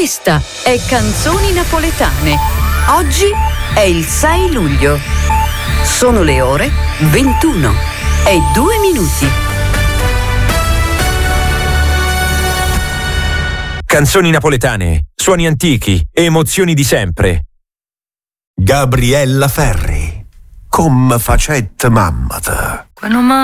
Questa è Canzoni Napoletane. Oggi è il 6 luglio. Sono le ore 21 e 2 minuti. Canzoni napoletane, suoni antichi, emozioni di sempre. Gabriella Ferri, come facette mammata. Quando